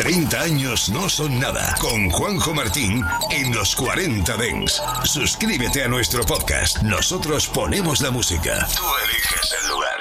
30 años no son nada. Con Juanjo Martín en los 40 Dents. Suscríbete a nuestro podcast. Nosotros ponemos la música. Tú eliges el lugar.